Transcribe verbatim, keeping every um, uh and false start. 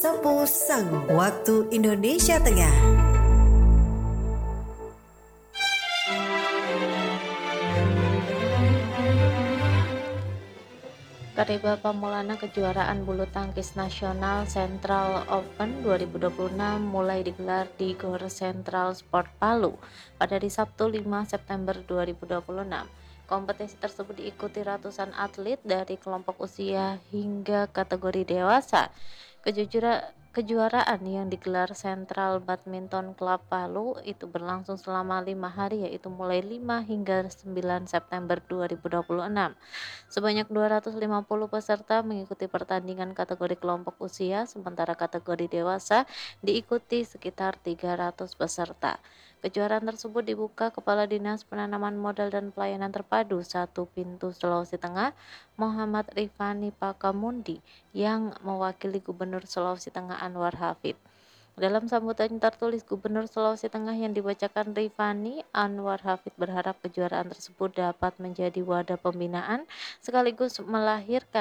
Sapu Sangu, waktu Indonesia Tengah. Kariba Pamulana kejuaraan bulu tangkis nasional Central Open dua ribu dua puluh enam mulai digelar di Gor Central Sport Palu pada di Sabtu lima September dua ribu dua puluh enam. Kompetisi tersebut diikuti ratusan atlet dari kelompok usia hingga kategori dewasa. Kejujura- kejuaraan yang digelar Central Badminton Club Palu itu berlangsung selama lima hari, yaitu mulai lima hingga sembilan September dua ribu dua puluh enam. Sebanyak dua ratus lima puluh peserta mengikuti pertandingan kategori kelompok usia, sementara kategori dewasa diikuti sekitar tiga ratus peserta. Kejuaraan tersebut dibuka Kepala Dinas Penanaman Modal dan Pelayanan Terpadu Satu Pintu Sulawesi Tengah, Muhammad Rifani Pakamundi, yang mewakili Gubernur Sulawesi Tengah Anwar Hafid. Dalam sambutan tertulis Gubernur Sulawesi Tengah yang dibacakan Rifani, Anwar Hafid berharap kejuaraan tersebut dapat menjadi wadah pembinaan sekaligus melahirkan